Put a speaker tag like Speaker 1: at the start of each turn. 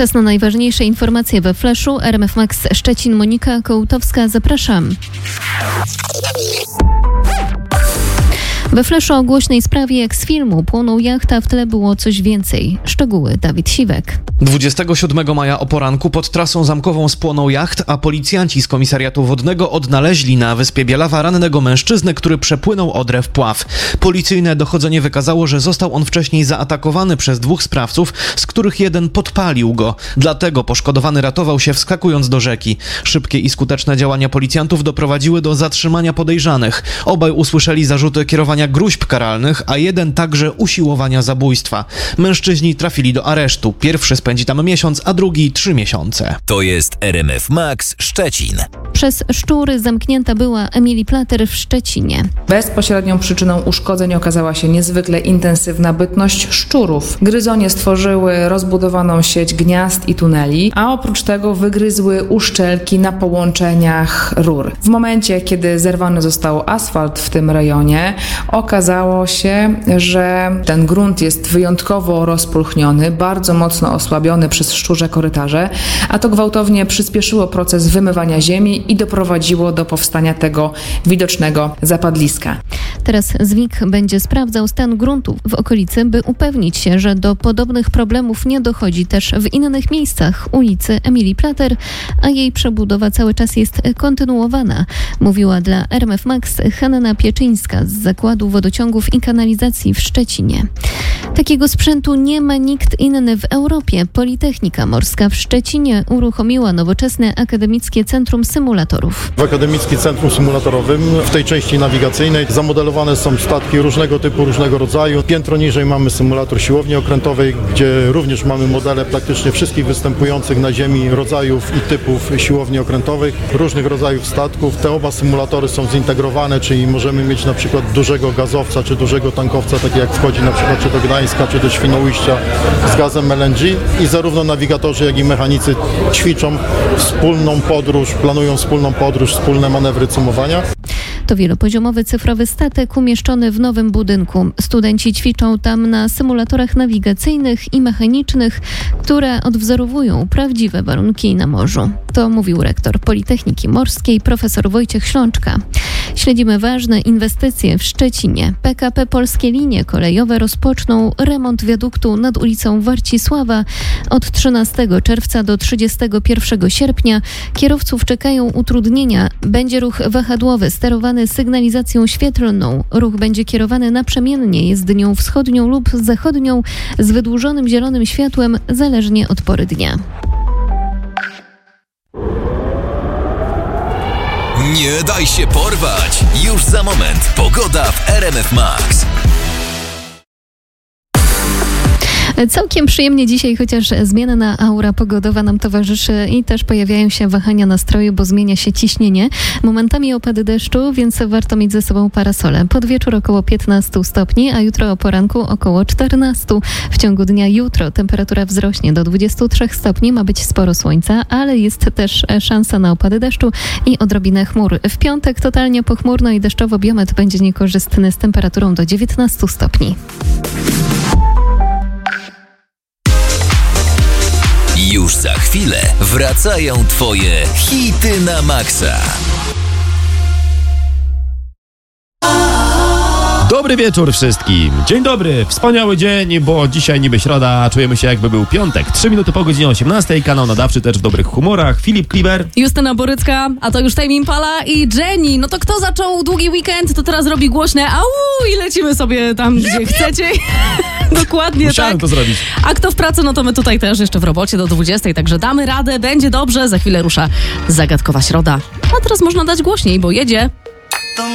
Speaker 1: Czas na najważniejsze informacje we Flashu. RMF Max Szczecin, Monika Kołtowska, zapraszam. We Flashu o głośnej sprawie jak z filmu. Płonął jachta, w tle było coś więcej. Szczegóły Dawid Siwek.
Speaker 2: 27 maja o poranku pod trasą zamkową spłonął jacht, a policjanci z komisariatu wodnego odnaleźli na wyspie Bielawa rannego mężczyznę, który przepłynął Odrę w pław. Policyjne dochodzenie wykazało, że został on wcześniej zaatakowany przez 2 sprawców, z których jeden podpalił go. Dlatego poszkodowany ratował się wskakując do rzeki. Szybkie i skuteczne działania policjantów doprowadziły do zatrzymania podejrzanych. Obaj usłyszeli zarzuty kierowania gróźb karalnych, a jeden także usiłowania zabójstwa. Mężczyźni trafili do aresztu. Pierwszy spędzi tam miesiąc, a drugi 3 miesiące.
Speaker 3: To jest RMF Max Szczecin.
Speaker 1: Przez szczury zamknięta była Emily Plater w Szczecinie.
Speaker 4: Bezpośrednią przyczyną uszkodzeń okazała się niezwykle intensywna bytność szczurów. Gryzonie stworzyły rozbudowaną sieć gniazd i tuneli, a oprócz tego wygryzły uszczelki na połączeniach rur. W momencie, kiedy zerwany został asfalt w tym rejonie, okazało się, że ten grunt jest wyjątkowo rozpulchniony, bardzo mocno osłabiony przez szczurze korytarze, a to gwałtownie przyspieszyło proces wymywania ziemi i doprowadziło do powstania tego widocznego zapadliska.
Speaker 1: Teraz ZWIK będzie sprawdzał stan gruntu w okolicy, by upewnić się, że do podobnych problemów nie dochodzi też w innych miejscach ulicy Emily Plater, a jej przebudowa cały czas jest kontynuowana, mówiła dla RMF Max Hanna Pieczyńska z Zakładu Wodociągów i Kanalizacji w Szczecinie. Takiego sprzętu nie ma nikt inny w Europie. Politechnika Morska w Szczecinie uruchomiła nowoczesne Akademickie Centrum Symulatorów.
Speaker 5: W Akademickim Centrum Symulatorowym w tej części nawigacyjnej zamodelowane są statki różnego typu, różnego rodzaju. Piętro niżej mamy symulator siłowni okrętowej, gdzie również mamy modele praktycznie wszystkich występujących na Ziemi rodzajów i typów siłowni okrętowych, różnych rodzajów statków. Te oba symulatory są zintegrowane, czyli możemy mieć na przykład dużego gazowca czy dużego tankowca, taki jak wchodzi na przykład czy do Gdańska, czy do Świnoujścia z gazem LNG i zarówno nawigatorzy, jak i mechanicy ćwiczą wspólną podróż, planują wspólną podróż, wspólne manewry cumowania.
Speaker 1: To wielopoziomowy cyfrowy statek umieszczony w nowym budynku. Studenci ćwiczą tam na symulatorach nawigacyjnych i mechanicznych, które odwzorowują prawdziwe warunki na morzu. To mówił rektor Politechniki Morskiej, profesor Wojciech Ślączka. Śledzimy ważne inwestycje w Szczecinie. PKP Polskie Linie Kolejowe rozpoczną remont wiaduktu nad ulicą Warcisława od 13 czerwca do 31 sierpnia. Kierowców czekają utrudnienia. Będzie ruch wahadłowy sterowany sygnalizacją świetlną. Ruch będzie kierowany naprzemiennie jezdnią wschodnią lub zachodnią z wydłużonym zielonym światłem zależnie od pory dnia.
Speaker 3: Nie daj się porwać! Już za moment pogoda w RMF Max.
Speaker 1: Całkiem przyjemnie dzisiaj, chociaż zmienna aura pogodowa nam towarzyszy i też pojawiają się wahania nastroju, bo zmienia się ciśnienie. Momentami opady deszczu, więc warto mieć ze sobą parasole. Pod wieczór około 15 stopni, a jutro o poranku około 14. W ciągu dnia jutro temperatura wzrośnie do 23 stopni. Ma być sporo słońca, ale jest też szansa na opady deszczu i odrobinę chmur. W piątek totalnie pochmurno i deszczowo, biometr będzie niekorzystny z temperaturą do 19 stopni.
Speaker 3: Już za chwilę wracają Twoje hity na maksa.
Speaker 6: Dobry wieczór wszystkim. Dzień dobry, wspaniały dzień, bo dzisiaj niby środa, a czujemy się jakby był piątek. 3 minuty po godzinie 18, kanał nadawczy też w dobrych humorach. Filip Kliber,
Speaker 7: Justyna Borycka, a to już Tame Impala i Jenny. No to kto zaczął długi weekend, to teraz robi głośne au i lecimy sobie tam, gdzie chcecie. Dokładnie.
Speaker 6: Musiałem
Speaker 7: tak.
Speaker 6: to zrobić.
Speaker 7: A kto w pracy, no to my tutaj też jeszcze w robocie do 20, także damy radę, będzie dobrze. Za chwilę rusza zagadkowa środa. A teraz można dać głośniej, bo jedzie